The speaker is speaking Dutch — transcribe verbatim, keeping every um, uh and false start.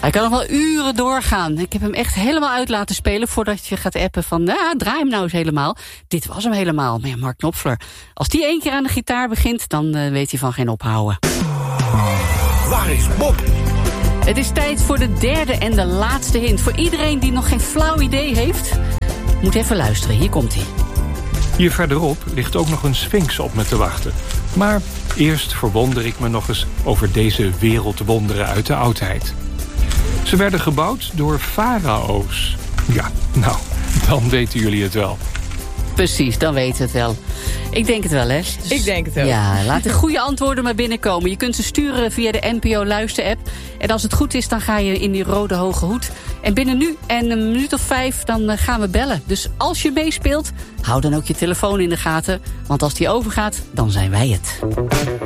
Hij kan nog wel uren doorgaan. Ik heb hem echt helemaal uit laten spelen voordat je gaat appen van, nou, draai hem nou eens helemaal. Dit was hem helemaal. Maar ja, Mark Knopfler, als die één keer aan de gitaar begint, dan uh, weet hij van geen ophouden. Waar is Bob? Het is tijd voor de derde en de laatste hint. Voor iedereen die nog geen flauw idee heeft, moet even luisteren. Hier komt hij. Hier verderop ligt ook nog een sphinx op me te wachten. Maar eerst verwonder ik me nog eens over deze wereldwonderen uit de oudheid. Ze werden gebouwd door farao's. Ja, nou, dan weten jullie het wel. Precies, dan weten we het wel. Ik denk het wel, hè? Ik denk het wel. Ja, laat de goede antwoorden maar binnenkomen. Je kunt ze sturen via de N P O Luister-app. En als het goed is, dan ga je in die rode hoge hoed. En binnen nu en een minuut of vijf, dan gaan we bellen. Dus als je meespeelt, hou dan ook je telefoon in de gaten. Want als die overgaat, dan zijn wij het.